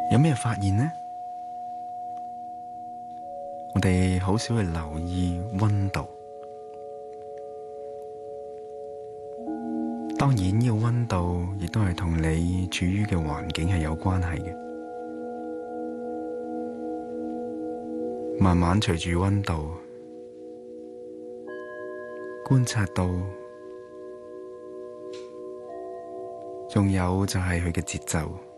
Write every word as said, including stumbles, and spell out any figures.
有咩發現呢？我哋好少去留意溫度。當然，呢個溫度亦都係同你處於嘅環境係有關係嘅。慢慢隨住溫度，觀察到，仲有就係佢嘅節奏。